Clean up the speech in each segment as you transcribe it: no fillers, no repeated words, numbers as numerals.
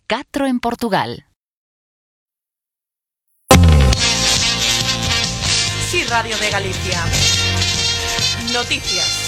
4 en Portugal. Sí, Radio de Galicia. Noticias.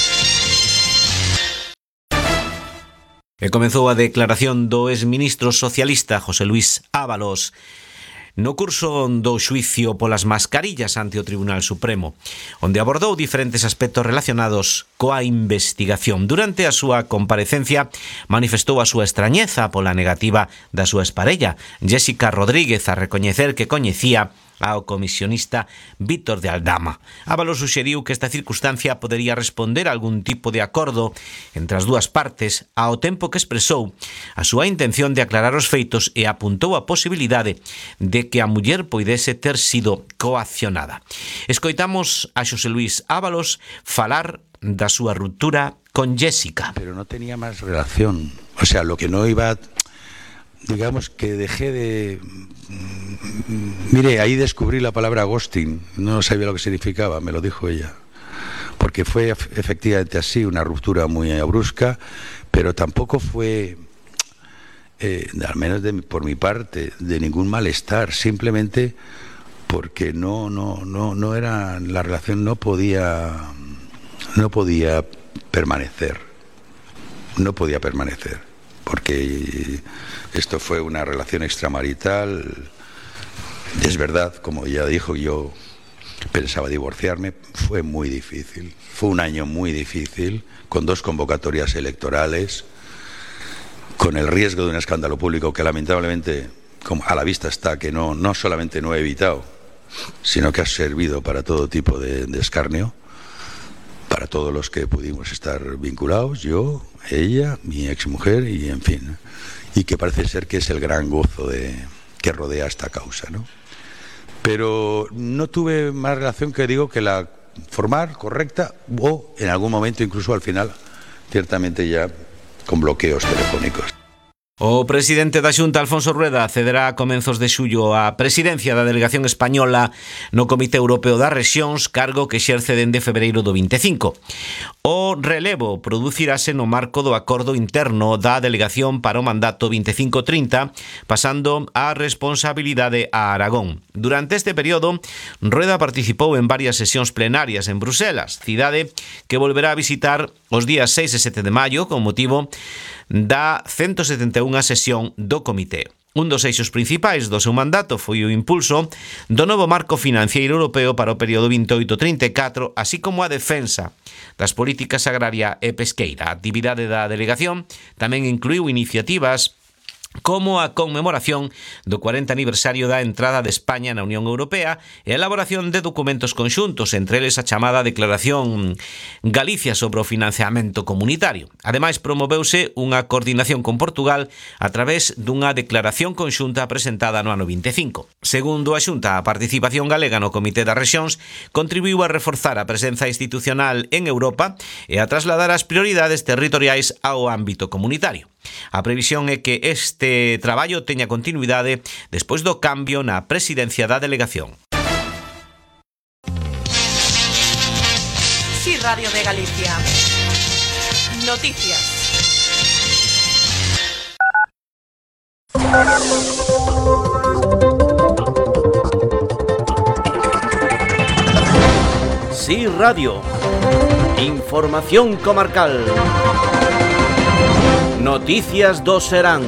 E comezou a declaración do exministro socialista José Luís Ábalos no curso do xuicio polas mascarillas ante o Tribunal Supremo, onde abordou diferentes aspectos relacionados coa investigación. Durante a súa comparecencia manifestou a súa extrañeza pola negativa da súa exparella, Jéssica Rodríguez, a recoñecer que coñecía ao comisionista Vítor de Aldama. Ábalos suxeriu que esta circunstancia podería responder a algún tipo de acordo entre as dúas partes ao tempo que expresou a súa intención de aclarar os feitos e apuntou a posibilidade de que a muller poidese ter sido coaccionada. Escoitamos a Xosé Luís Ábalos falar da súa ruptura con Jéssica. Pero no tenía más relación, o sea, lo que no iba... Digamos que dejé de... Mire, ahí descubrí la palabra ghosting. No sabía lo que significaba, me lo dijo ella. Porque fue efectivamente así, una ruptura muy brusca, pero tampoco fue, al menos por mi parte, de ningún malestar. Simplemente porque no era... La relación no podía permanecer. No podía permanecer. Porque esto fue una relación extramarital. Es verdad, como ella dijo, yo pensaba divorciarme. Fue muy difícil, fue un año muy difícil, con 2 convocatorias electorales, con el riesgo de un escándalo público que lamentablemente, como a la vista está, que no solamente no he evitado, sino que ha servido para todo tipo de escarnio, para todos los que pudimos estar vinculados, yo, ella, mi exmujer y en fin, y que parece ser que es el gran gozo que rodea esta causa, ¿no? Pero no tuve más relación que digo que la formal, correcta, o en algún momento incluso al final, ciertamente ya con bloqueos telefónicos. O presidente da Xunta, Alfonso Rueda, cederá a comenzos de xullo a presidencia da delegación española no Comité Europeo das Rexións, cargo que exerce dende febreiro do 25. O relevo producirase no marco do acordo interno da delegación para o mandato 25-30, pasando a responsabilidade a Aragón. Durante este período, Rueda participou en varias sesións plenarias en Bruselas, cidade que volverá a visitar os días 6 e 7 de maio con motivo da 171 sesión do Comité. Un dos eixos principais do seu mandato foi o impulso do novo marco financiero europeo para o período 28-34, así como a defensa das políticas agraria e pesqueira. A actividade da delegación tamén incluiu iniciativas como a conmemoración do 40 aniversario da entrada de España na Unión Europea e a elaboración de documentos conxuntos, entre eles a chamada Declaración Galicia sobre o financiamento comunitario. Ademais, promoveuse unha coordinación con Portugal a través dunha declaración conxunta presentada no ano 25. Segundo a Xunta, a participación galega no Comité das Rexións contribuiu a reforzar a presenza institucional en Europa e a trasladar as prioridades territoriais ao ámbito comunitario. A previsión é que este traballo teña continuidade despois do cambio na presidencia da delegación. Sí, Radio de Galicia. Noticias. Sí, Radio. Información comarcal. Noticias do Serán.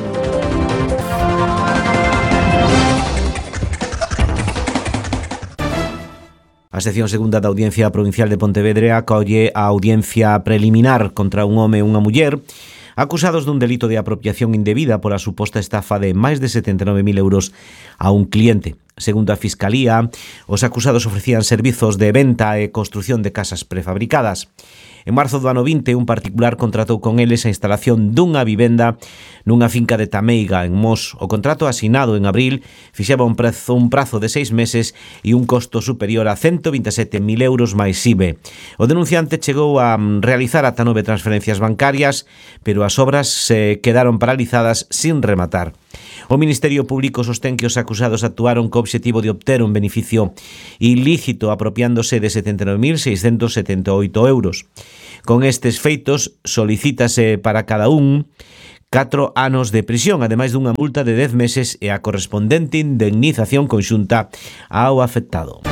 A sección segunda da Audiencia Provincial de Pontevedra acolle a audiencia preliminar contra un home e unha muller acusados dun delito de apropiación indebida pola suposta estafa de máis de 79.000 euros a un cliente. Segundo a Fiscalía, os acusados ofrecían servizos de venta e construción de casas prefabricadas. En marzo do ano 20, un particular contratou con eles a instalación dunha vivenda nunha finca de Tameiga, en Mos. O contrato asinado en abril fixaba un prazo de 6 meses e un costo superior a 127.000 euros máis IVE. O denunciante chegou a realizar ata 9 transferencias bancarias, pero as obras se quedaron paralizadas sin rematar. O Ministerio Público sostén que os acusados actuaron co obxectivo de obter un beneficio ilícito apropiándose de 79.678 euros. Con estes feitos, solicítase para cada un 4 anos de prisión, ademais dunha multa de 10 meses e a correspondente indemnización conxunta ao afectado.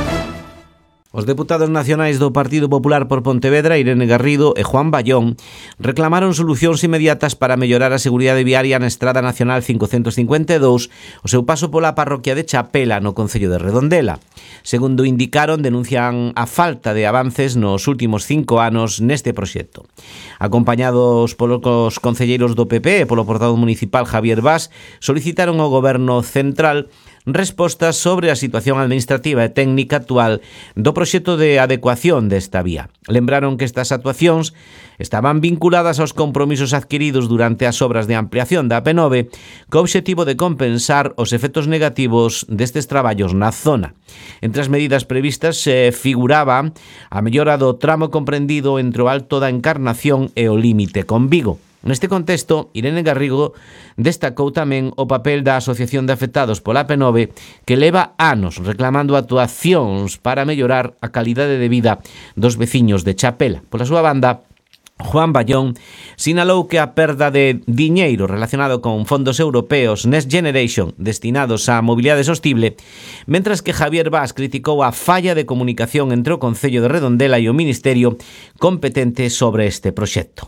Os deputados nacionais do Partido Popular por Pontevedra, Irene Garrido e Juan Ballón, reclamaron solucións inmediatas para mellorar a seguridade viaria na Estrada Nacional 552, o seu paso pola parroquia de Chapela, no concello de Redondela. Segundo indicaron, denuncian a falta de avances nos últimos 5 anos neste proxecto. Acompañados polos concelleiros do PP e polo portavoz municipal Javier Bas, solicitaron ao Goberno Central respostas sobre a situación administrativa e técnica actual do proxecto de adecuación desta vía. Lembraron que estas actuacións estaban vinculadas aos compromisos adquiridos durante as obras de ampliación da AP9 co obxectivo de compensar os efectos negativos destes traballos na zona. Entre as medidas previstas se figuraba a mellora do tramo comprendido entre o Alto da Encarnación e o límite con Vigo. Neste contexto, Irene Garrido destacou tamén o papel da Asociación de Afectados pola AP9 que leva anos reclamando actuacións para mellorar a calidade de vida dos veciños de Chapela. Pola súa banda, Juan Ballón sinalou que a perda de diñeiro relacionado con fondos europeos Next Generation destinados á mobilidade sostible, mentras que Javier Bas criticou a falla de comunicación entre o Concello de Redondela e o Ministerio competente sobre este proxecto.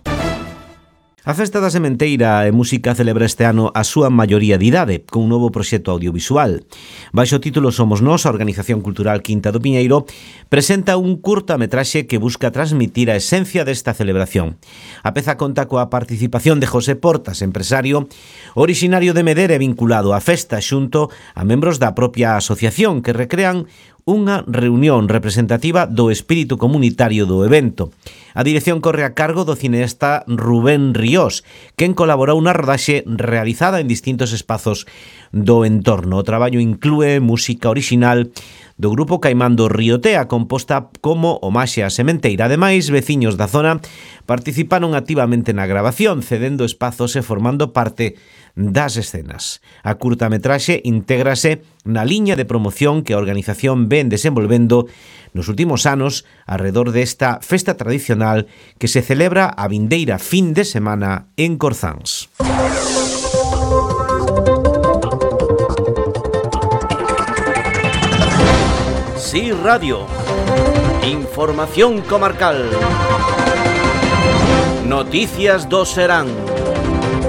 A Festa da Sementeira e Música celebra este ano a súa maioría de idade, con un novo proxecto audiovisual. Baixo o título Somos Nós, a Organización Cultural Quinta do Piñeiro presenta un curtametraxe que busca transmitir a esencia desta celebración. A peza conta coa participación de José Portas, empresario, originario de Medere vinculado á festa xunto a membros da propia asociación que recrean unha reunión representativa do espírito comunitario do evento. A dirección corre a cargo do cineasta Rubén Ríos, quen colaborou na rodaxe realizada en distintos espazos do entorno. O traballo inclúe música orixinal do grupo Caimán do Riotea, composta como homaxe á sementeira. Ademais, veciños da zona participaron activamente na grabación, cedendo espazos e formando parte das escenas. A curtametraxe intégrase na liña de promoción que a organización ven desenvolvendo nos últimos anos alrededor desta festa tradicional que se celebra a vindeira fin de semana en Corzáns. Sí Radio. Información comarcal. Noticias do Serán.